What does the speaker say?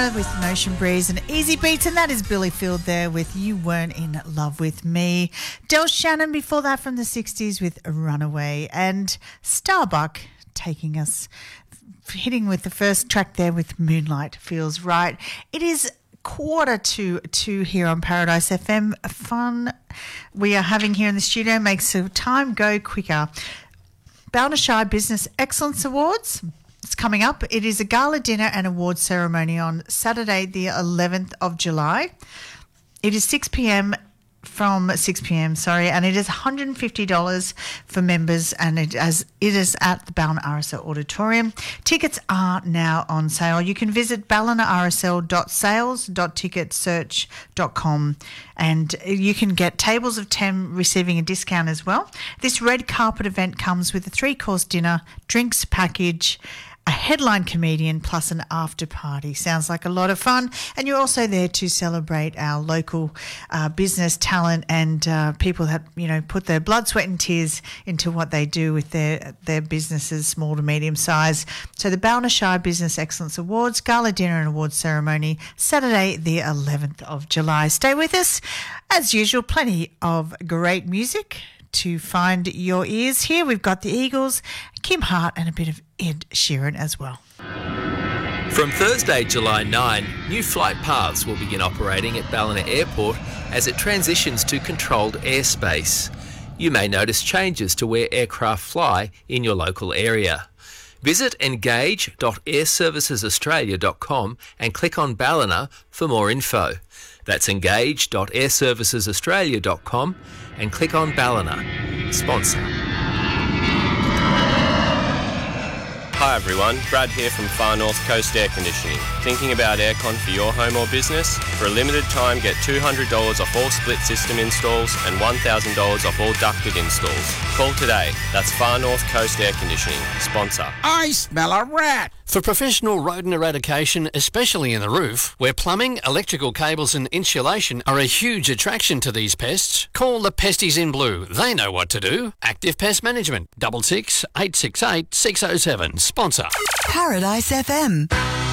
With an Ocean Breeze and Easy Beats, and that is Billy Field there with You Weren't in Love with Me. Del Shannon before that from the 60s with Runaway, and Starbuck taking us, hitting with the first track there with Moonlight Feels Right. It is 1:45 here on Paradise FM. Fun we are having here in the studio makes the time go quicker. Ballina Shire Business Excellence Awards. It's coming up. It is a gala dinner and award ceremony on Saturday, the 11th of July. It is 6 p.m. and it is $150 for members, and it is at the Ballina RSL Auditorium. Tickets are now on sale. You can visit ballinarsl.sales.ticketsearch.com, and you can get tables of 10 receiving a discount as well. This red carpet event comes with a 3-course dinner, drinks package, a headline comedian plus an after party. Sounds like a lot of fun. And you're also there to celebrate our local business talent and people that, you know, put their blood, sweat and tears into what they do with their businesses, small to medium size. So the Ballina Shire Business Excellence Awards, Gala Dinner and Awards Ceremony, Saturday the 11th of July. Stay with us. As usual, plenty of great music to find your ears here. We've got the Eagles, Kim Hart and a bit of Ed Sheeran as well. From Thursday, July 9, new flight paths will begin operating at Ballina Airport as it transitions to controlled airspace. You may notice changes to where aircraft fly in your local area. Visit engage.airservicesaustralia.com and click on Ballina for more info. That's engage.airservicesaustralia.com and click on Ballina. Sponsor. Hi everyone, Brad here from Far North Coast Air Conditioning. Thinking about aircon for your home or business? For a limited time, get $200 off all split system installs and $1,000 off all ducted installs. Call today. That's Far North Coast Air Conditioning. Sponsor. I smell a rat. For professional rodent eradication, especially in the roof, where plumbing, electrical cables and insulation are a huge attraction to these pests, call the Pesties in Blue. They know what to do. Active Pest Management. 66 868 607. Sponsor. Paradise FM.